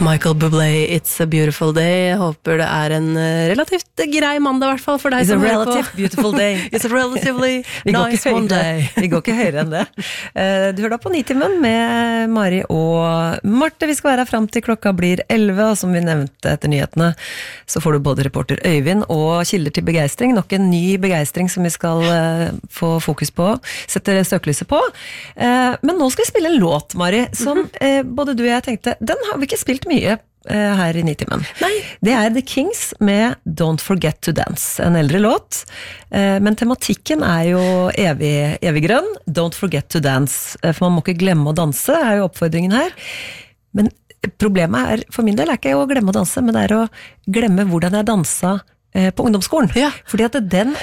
Michael Bublé, It's a Beautiful Day. Jeg håper det en relativt grei mandag I hvert fall for deg It's som a hører på. relative beautiful day. It's a relatively nice Monday. Vi går ikke høyere enn det. Du hører da på Nitimen med Mari og Marte. Vi skal være her frem til klokka blir 11, og som vi nevnte etter nyhetene, så får du både reporter Øyvind og kilder til begeistring. Nok en ny begeistring som vi skal få fokus på, sette søkelyset på. Men nå skal vi spille en låt, Mari, som både du og jeg tenkte, den har vi ikke spilt mye her I Nitimen. Nei. Det The Kings med Don't Forget to Dance, en eldre låt, men tematikken jo evig grønn. Don't forget to dance, for man må ikke glemme å danse, jo oppfordringen her. Men problemet for min del ikke å glemme å danse, men det å glemme hvordan jeg dansa på ungdomsskolen. Ja. Fordi at den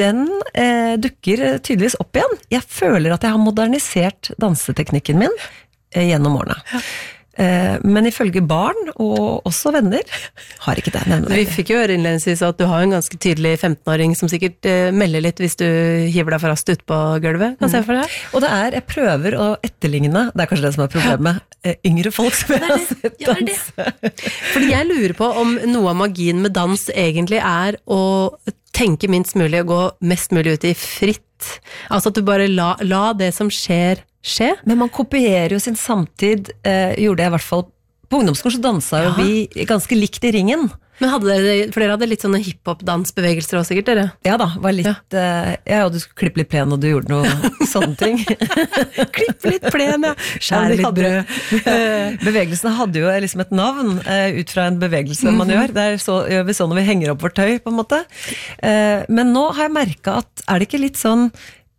dukker tydeligvis opp igjen. Jeg føler at jeg har modernisert danseteknikken min gjennom årene. Ja. Men ifølge barn og også venner har ikke det nevnt. Vi fikk jo høre innledningsvis at du har en ganske tydelig 15-åring som sikkert melder litt hvis du hiver deg for raskt ut på gulvet. Kan se for deg. Og det jeg prøver å etterligne, det kanskje det som problemet, yngre folk som jeg har sett danse. Fordi jeg lurer på om noe av magien med dans egentlig å tenke minst mulig og gå mest mulig ut I fritt. Altså at du bare la det som skje. Men man kopierer jo sin samtid, gjorde jeg I hvert fall på ungdomsskolen, så dansa jo vi ganske likt I ringen. Men for dere hadde litt sånne hiphop-dansbevegelser også sikkert, dere? Ja da, var litt, du skulle klippe litt plen og du gjorde noe sånne ting. Klippe litt plen, ja. Skjære litt brød. Bevegelsene hadde jo liksom et navn ut fra en bevegelse man gjør. Gjør vi sånn når vi henger opp vårt tøy, på en måte. Men nå har jeg merket at, det ikke litt sånn,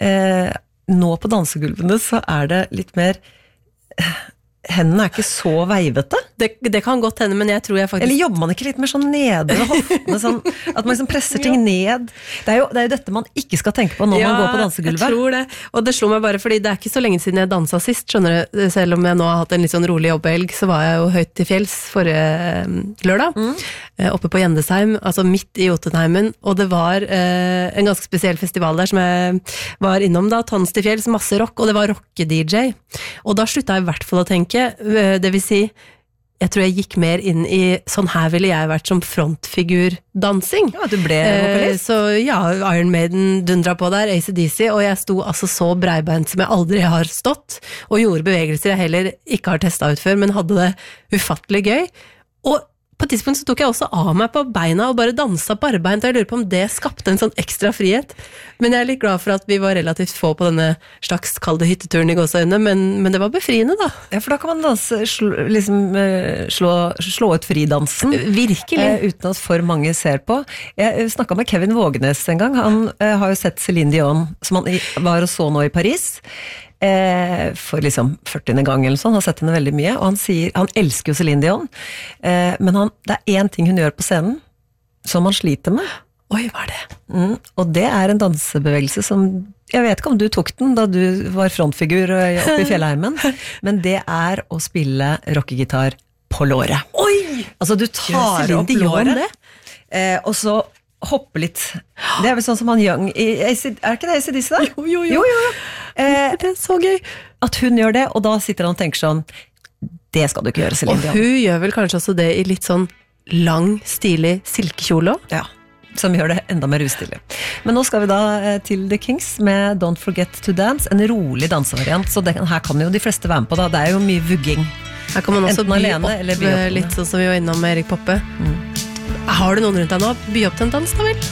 nå på dansegulvene så det litt mer... Hendene ikke så veivete. Det kan godt hende, men jeg tror jeg faktisk... Eller jobber man ikke litt mer sånn nede ved hoftene, sånn, at man liksom presser ting ned? Det jo dette man ikke skal tenke på når man går på dansegulvet. Jeg tror det. Og det slo meg bare, fordi det ikke så lenge siden jeg danset sist, skjønner du, selv om jeg nå har hatt en litt sånn rolig jobbhelg, så var jeg jo høyt til fjells forrige lørdag, oppe på Gjendesheim, altså midt I Jotunheimen, og det var en ganske spesiell festival der som jeg var innom da, Tons til fjells, masse rock, og det var rocke-DJ. Og da sluttet jeg I hvert fall å tenke, det vil si, jeg tror jeg gikk mer inn I sånn her ville jeg vært som frontfigur-dansing. Ja, du ble vokalist. Så ja, Iron Maiden dundra på der, AC/DC, og jeg sto altså så breibeint som jeg aldri har stått, og gjorde bevegelser jeg heller ikke har testet ut før, men hadde det ufattelig gøy. Og på et tidspunkt så tok jeg også av meg på beina og bare danset barbeint, og jeg lurer på om det skapte en sånn ekstra frihet. Men jeg litt glad for at vi var relativt få på denne slags kalde hytteturen I gåseøyne, men det var befriende da. Ja, for da kan man danse, slå ut fridansen. Virkelig. Uten at for mange ser på. Jeg snakket med Kevin Vågenes en gang, han har jo sett Celine Dion, som han var og så nå I Paris, for liksom 40. gang eller sånn, har sett henne veldig mye, og han sier, han elsker jo Celine Dion, men det en ting hun gjør på scenen, som han sliter med. Oi, hva det? Og det en dansebevegelse som, jeg vet ikke om du tok den da du var frontfigur oppe I fjellheimen, men det å spille rockegitar på låret. Oi! Altså du tar opp låret, og så hoppe litt. Det vel sånn som han Young ikke det AC/DC da? Jo. Det så gøy. At hun gjør det, og da sitter han og tenker sånn, det skal du ikke gjøre, Celine Dion. Og hun gjør vel kanskje også det I litt sånn lang, stilig silkekjole også? Ja, som gjør det enda mer ustilig. Men nå skal vi da til The Kings med Don't Forget to Dance, en rolig dansevariant, så her kan jo de fleste være med på da. Det jo mye vugging. Her kan man også enten alene, eller by opp litt sånn som vi var innom med Erik Poppe. Har du noen rundt deg nå? By opp til en dans da vel?